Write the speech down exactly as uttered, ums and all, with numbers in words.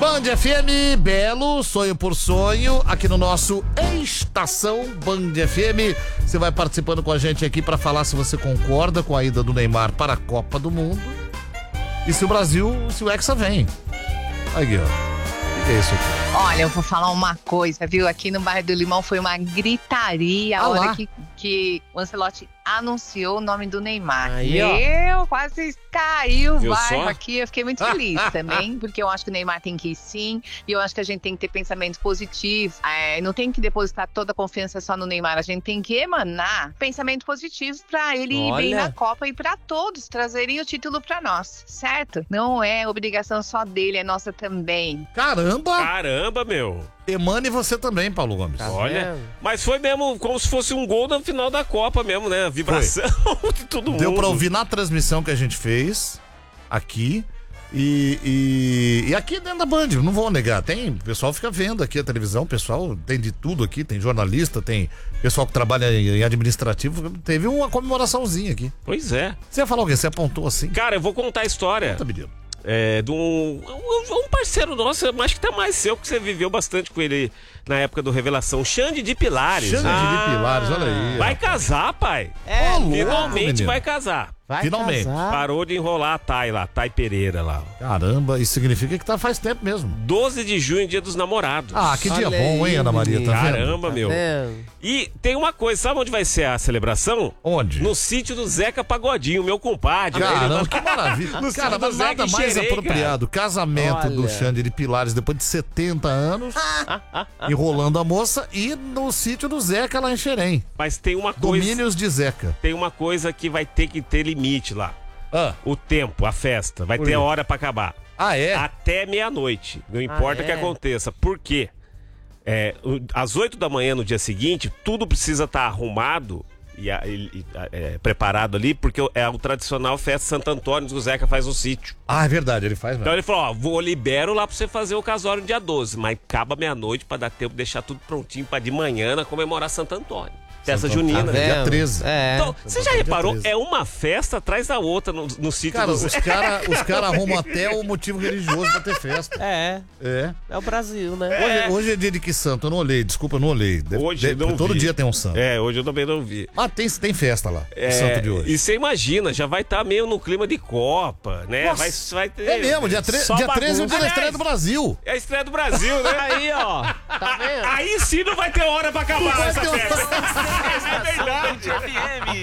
Band F M, belo, sonho por sonho, aqui no nosso Estação Band F M. Você vai participando com a gente aqui para falar se você concorda com a ida do Neymar para a Copa do Mundo e se o Brasil, se o Hexa vem. Aqui, ó. O que é isso aqui? Olha, eu vou falar uma coisa, viu? Aqui no bairro do Limão foi uma gritaria a Ah, hora lá. que, que o Ancelotti anunciou o nome do Neymar. Aí, ó. Meu, quase caiu o Viu bairro só? aqui. Eu fiquei muito feliz também, porque eu acho que o Neymar tem que ir sim. E eu acho que a gente tem que ter pensamentos positivos. É, não tem que depositar toda a confiança só no Neymar. A gente tem que emanar pensamentos positivos pra ele ir bem Olha. na Copa e pra todos trazerem o título pra nós, certo? Não é obrigação só dele, é nossa também. Caramba! Caramba, meu. Emane você também, Paulo Gomes. Tá Olha, mas foi mesmo como se fosse um gol na final da Copa mesmo, né? A vibração de todo mundo. Deu pra ouvir na transmissão que a gente fez aqui e, e, e aqui dentro da Band, não vou negar, tem, o pessoal fica vendo aqui a televisão, o pessoal tem de tudo aqui, tem jornalista, tem pessoal que trabalha em administrativo, teve uma comemoraçãozinha aqui. Pois é. Você ia falar o quê? Você apontou assim? Cara, eu vou contar a história. Conta, menino. É, de um, um, um parceiro nosso, eu acho que tá mais seu, que você viveu bastante com ele na época do Revelação, Xande de Pilares. Xande Ah, de Pilares, olha aí. Vai rapaz. casar, pai. É, louco, Finalmente menino. vai casar. Vai Finalmente. casar. Parou de enrolar a Thay lá, Thay Pereira lá. Caramba, isso significa que tá faz tempo mesmo. doze de junho, dia dos namorados. Ah, que dia Olha bom, aí, hein, Ana Maria? Tá vendo? Caramba, Tá meu. vendo? E tem uma coisa, sabe onde vai ser a celebração? Onde? No sítio do Zeca Pagodinho, meu compadre. Caramba, que maravilha. No Cara, céu do mas nada Zeca mais Xerê, apropriado. Casamento do Olha. Xande de Pilares depois de setenta anos, enrolando a moça, e no sítio do Zeca lá em Xerém. Mas tem uma coisa, Domínios de Zeca. tem uma coisa que vai ter que ter limite lá. Ah, O tempo, a festa. Vai Por ter quê? hora pra acabar. ah é? Até meia-noite. Não importa o que é? aconteça. Por quê? É, o- às oito da manhã no dia seguinte, tudo precisa estar arrumado e, a- e- e, a- é, preparado ali, porque é o tradicional festa Santo Antônio que o Zeca faz no sítio. Ah, é verdade, ele faz Então mesmo. ele falou, ó, vou libero lá pra você fazer o casório no dia doze, mas acaba meia-noite pra dar tempo de deixar tudo prontinho pra de manhã na comemorar Santo Antônio. Festa Santo junina, Antônio. né? Dia treze. É. Então, você já Antônio, dia reparou? treze. É uma festa atrás da outra no, no sítio Cara, do os Zeca. caras os cara arrumam até o motivo religioso pra ter festa. É, É. é o Brasil, né? Hoje, hoje é dia de que santo? Eu não olhei, desculpa, eu não olhei. Deve- Hoje deve- não todo vi. dia tem um santo. É, hoje eu também não vi. Ah, tem, tem festa lá, o É, santo de hoje. E você imagina, já vai estar meio no clima de Copa, né? Nossa, vai, vai ter. É mesmo, dia, tre só dia treze é o dia da bagunça. estreia do Brasil. É a estreia do Brasil, né? Aí, ó. Tá vendo? Aí sim não vai ter hora pra acabar vai essa ter hora. festa. É verdade.